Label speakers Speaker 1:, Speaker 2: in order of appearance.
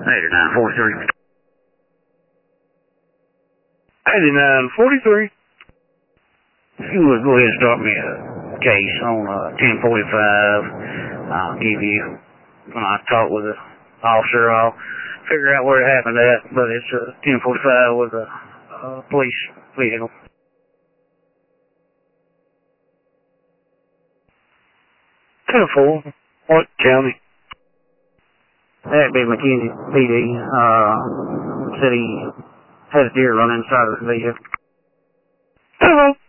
Speaker 1: 8943.
Speaker 2: 8943.
Speaker 1: If you would go ahead and start me a case on 1045, I'll give you, when I talk with the officer, I'll figure out where it happened at, but it's 1045 with a police vehicle.
Speaker 2: Careful. What county?
Speaker 1: That'd be McKenzie PD. Said he had a deer run inside of the vehicle.
Speaker 2: Hello.